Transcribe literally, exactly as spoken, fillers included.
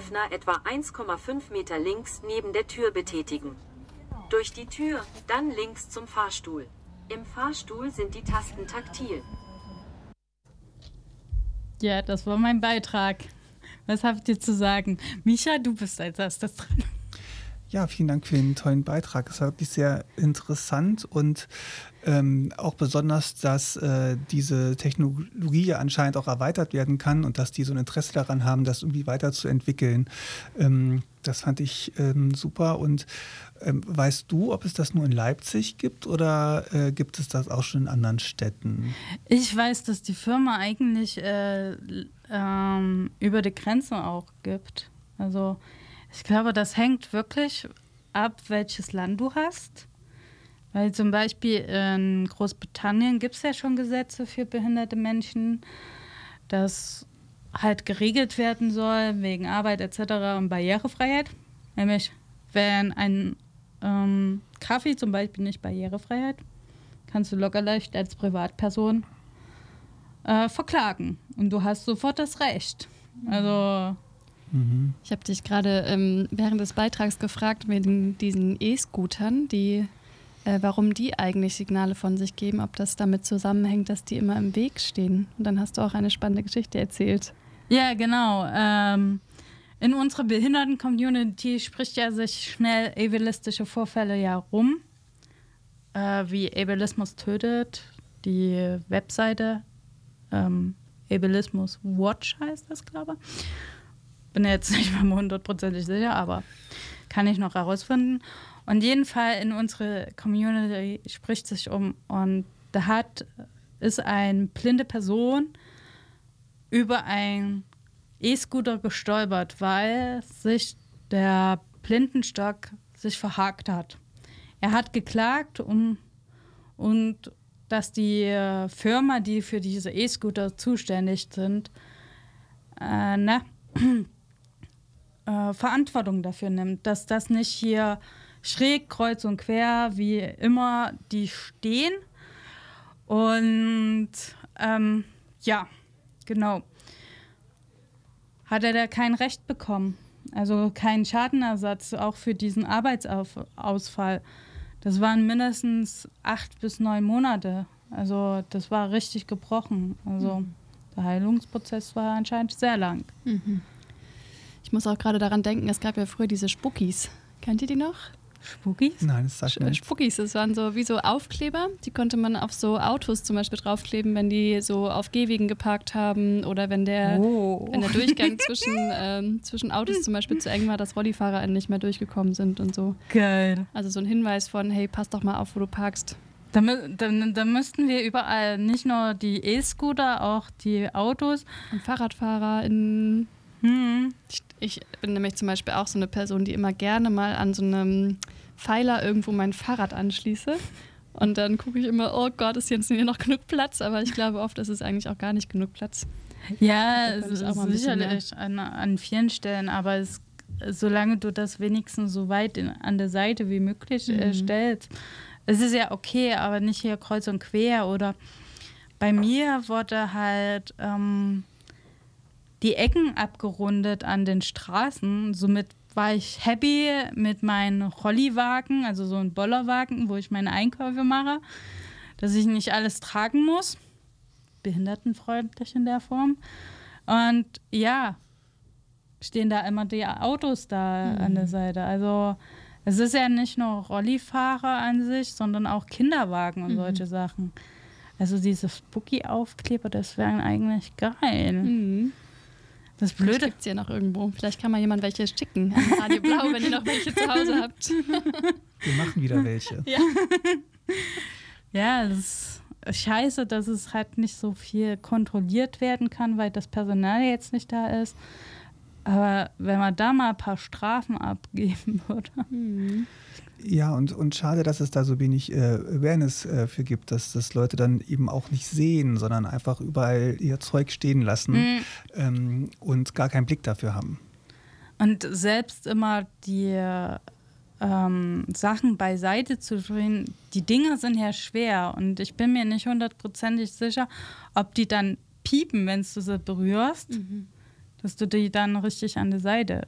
Türöffner etwa eins Komma fünf Meter links neben der Tür betätigen. Durch die Tür, dann links zum Fahrstuhl. Im Fahrstuhl sind die Tasten taktil. Ja, das war mein Beitrag. Was habt ihr zu sagen? Micha, du bist als erstes dran. Ja, vielen Dank für den tollen Beitrag. Es war wirklich sehr interessant und ähm, auch besonders, dass äh, diese Technologie ja anscheinend auch erweitert werden kann und dass die so ein Interesse daran haben, das irgendwie weiterzuentwickeln. Ähm, das fand ich ähm, super. Und ähm, weißt du, ob es das nur in Leipzig gibt oder äh, gibt es das auch schon in anderen Städten? Ich weiß, dass die Firma eigentlich äh, ähm, über die Grenze auch gibt. Also ich glaube, das hängt wirklich ab, welches Land du hast. Weil zum Beispiel in Großbritannien gibt es ja schon Gesetze für behinderte Menschen, dass halt geregelt werden soll wegen Arbeit et cetera und Barrierefreiheit. Nämlich, wenn ein ähm, Kaffee zum Beispiel nicht barrierefrei hat, kannst du locker leicht als Privatperson äh, verklagen. Und du hast sofort das Recht. Also ich habe dich gerade ähm, während des Beitrags gefragt mit diesen E-Scootern, die, äh, warum die eigentlich Signale von sich geben, ob das damit zusammenhängt, dass die immer im Weg stehen. Und dann hast du auch eine spannende Geschichte erzählt. Ja, genau. Ähm, in unserer Behinderten-Community spricht ja sich schnell ableistische Vorfälle ja rum, äh, wie Ableismus tötet, die Webseite ähm, Ableismus Watch heißt das, glaube ich. Bin jetzt nicht mehr hundertprozentig sicher, aber kann ich noch herausfinden. Und jeden Fall in unsere Community spricht sich um. Und da hat, ist eine blinde Person über einen E-Scooter gestolpert, weil sich der Blindenstock sich verhakt hat. Er hat geklagt um, und dass die Firma, die für diese E-Scooter zuständig sind, äh, ne, äh, Verantwortung dafür nimmt, dass das nicht hier schräg, kreuz und quer, wie immer, die stehen. Und ähm, ja, genau. Hat er da kein Recht bekommen. Also keinen Schadenersatz, auch für diesen Arbeitsausfall. Das waren mindestens acht bis neun Monate. Also das war richtig gebrochen. Also mhm. der Heilungsprozess war anscheinend sehr lang. Mhm. Ich muss auch gerade daran denken, es gab ja früher diese Spuckis. Kennt ihr die noch? Spuckis? Nein, das sagt mir nichts. Spuckis, das waren so wie so Aufkleber. Die konnte man auf so Autos zum Beispiel draufkleben, wenn die so auf Gehwegen geparkt haben oder wenn der, oh. wenn der Durchgang zwischen, ähm, zwischen Autos zum Beispiel zu eng war, dass Rollifahrer nicht mehr durchgekommen sind und so. Geil. Also so ein Hinweis von, hey, pass doch mal auf, wo du parkst. Da, da, da müssten wir überall, nicht nur die E-Scooter, auch die Autos. Und Fahrradfahrer in... Hm. Ich, ich bin nämlich zum Beispiel auch so eine Person, die immer gerne mal an so einem Pfeiler irgendwo mein Fahrrad anschließe. Und dann gucke ich immer, oh Gott, ist jetzt hier noch genug Platz? Aber ich glaube, oft ist es eigentlich auch gar nicht genug Platz. Ja, es ist sicherlich an, an vielen Stellen, aber es, solange du das wenigstens so weit in, an der Seite wie möglich mhm. äh, stellst, es ist ja okay, aber nicht hier kreuz und quer. Oder bei mir wurde halt ähm, die Ecken abgerundet an den Straßen. Somit war ich happy mit meinem Rolliwagen, also so ein Bollerwagen, wo ich meine Einkäufe mache, dass ich nicht alles tragen muss. Behindertenfreundlich in der Form. Und ja, stehen da immer die Autos da mhm. an der Seite. Also es ist ja nicht nur Rollifahrer an sich, sondern auch Kinderwagen und mhm. solche Sachen. Also diese Spooky-Aufkleber, das wären eigentlich geil. Mhm. Das Blöde gibt es ja noch irgendwo. Vielleicht kann mal jemand welche schicken an Radio Blau, wenn ihr noch welche zu Hause habt. Wir machen wieder welche. Ja, ja, das ist scheiße, dass es halt nicht so viel kontrolliert werden kann, weil das Personal jetzt nicht da ist. Aber wenn man da mal ein paar Strafen abgeben würde. Mhm. Ja, und, und schade, dass es da so wenig äh, Awareness äh, für gibt, dass das Leute dann eben auch nicht sehen, sondern einfach überall ihr Zeug stehen lassen mhm. ähm, und gar keinen Blick dafür haben. Und selbst immer die ähm, Sachen beiseite zu drehen, die Dinge sind ja schwer und ich bin mir nicht hundertprozentig sicher, ob die dann piepen, wenn du sie berührst, mhm. dass du die dann richtig an die Seite